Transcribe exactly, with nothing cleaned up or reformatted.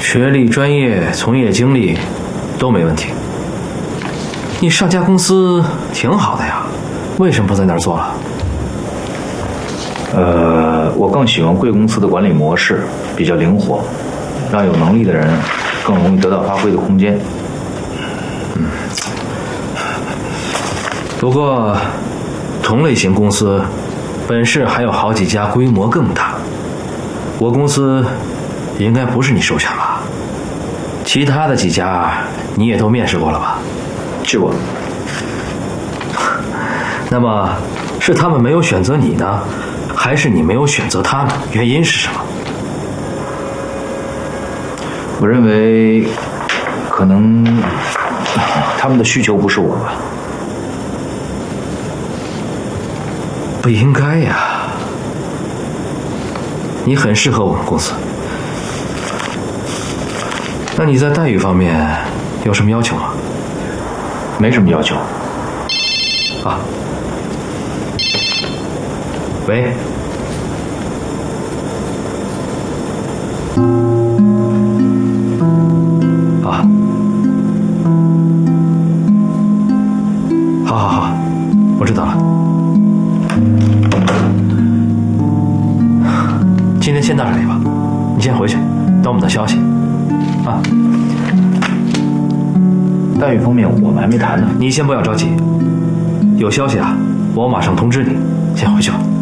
学历、专业、从业经历都没问题。你上家公司挺好的呀，为什么不在那儿做了？ 呃，我更喜欢贵公司的管理模式，比较灵活，让有能力的人更容易得到发挥的空间。 嗯。不过，同类型公司，本市还有好几家规模更大。我公司应该不是你首选吧？其他的几家你也都面试过了吧？ 去过。 那么，是他们没有选择你呢，还是你没有选择他们？原因是什么？ 我认为，可能他们的需求不是我吧。 不应该呀，你很适合我们公司。那你在待遇方面有什么要求吗？ 没什么要求。 啊，喂，啊，好好好，我知道了。今天先到这里吧，你先回去，等我们的消息。啊， 待遇方面我们还没谈呢， 你先不要着急，有消息啊，我马上通知你。先回去吧。